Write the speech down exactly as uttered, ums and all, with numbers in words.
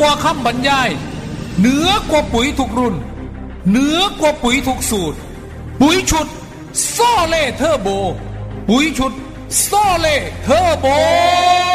กว่าคำบรรยายเหนือกว่าปุ๋ยทุกรุ่นเหนือกว่าปุ๋ยทุกสูตรปุ๋ยชุดโซเล่เทอร์โบปุ๋ยชุดโซเล่เทอร์โบ